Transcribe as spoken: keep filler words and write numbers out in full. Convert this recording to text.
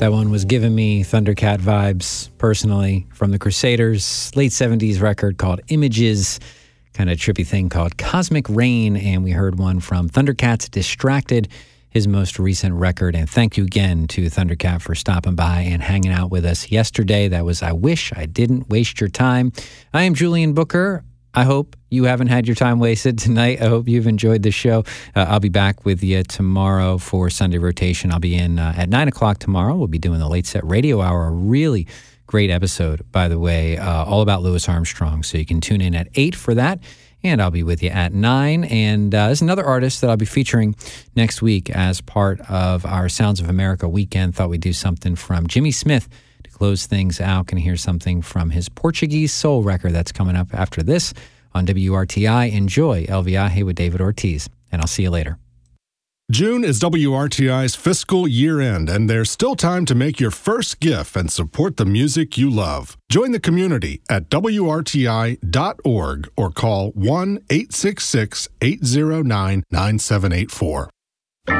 That one was giving me Thundercat vibes personally from the Crusaders' late seventies record called Images, kind of trippy thing called Cosmic Rain. And we heard one from Thundercat's Distracted, his most recent record. And thank you again to Thundercat for stopping by and hanging out with us yesterday. That was I Wish I Didn't Waste Your Time. I am Julian Booker. I hope you haven't had your time wasted tonight. I hope you've enjoyed the show. Uh, I'll be back with you tomorrow for Sunday Rotation. I'll be in uh, at nine o'clock tomorrow. We'll be doing the Late Set Radio Hour, a really great episode, by the way, uh, all about Louis Armstrong. So you can tune in at eight for that. And I'll be with you at nine. And uh, there's another artist that I'll be featuring next week as part of our Sounds of America weekend. Thought we'd do something from Jimmy Smith to close things out. Can hear something from his Portuguese soul record that's coming up after this on W R T I. Enjoy El Viaje with David Ortiz, and I'll see you later. June is W R T I's fiscal year-end, and there's still time to make your first gift and support the music you love. Join the community at W R T I dot org or call one eight six six, eight zero nine, nine seven eight four.